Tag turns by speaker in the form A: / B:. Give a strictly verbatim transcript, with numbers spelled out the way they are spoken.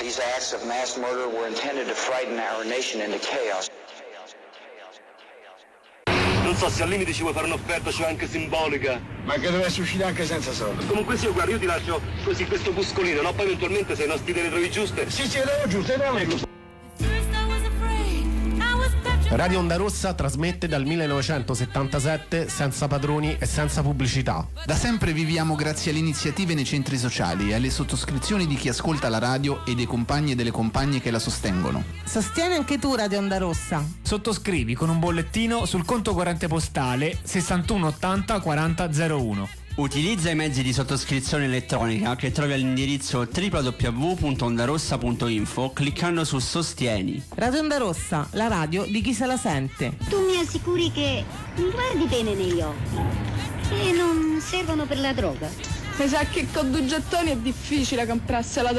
A: These acts of mass murder were intended to frighten our nation into chaos.
B: Non so se al limite ci vuoi fare un'offerta, cioè anche simbolica.
C: Ma che dovessi uscire anche senza soldi.
B: Comunque sì, guarda, io ti lascio così questo buscolino, no? Poi eventualmente se i nostri te le trovi giuste.
C: Sì, sì, le trovo giuste, le ecco.
D: Radio Onda Rossa trasmette dal millenovecentosettantasette senza padroni e senza pubblicità.
E: Da sempre viviamo grazie alle iniziative nei centri sociali e alle sottoscrizioni di chi ascolta la radio e dei compagni e delle compagne che la sostengono.
F: Sostieni anche tu Radio Onda Rossa.
G: Sottoscrivi con un bollettino sul conto corrente postale sessantuno ottanta quaranta zero uno.
H: Utilizza i mezzi di sottoscrizione elettronica che trovi all'indirizzo w w w punto ondarossa punto info cliccando su Sostieni.
F: Radio Onda Rossa, la radio di chi se la sente.
I: Tu mi assicuri che mi guardi bene negli occhi e non servono per la droga?
J: Mi sa che con due gettoni è difficile comprarsi la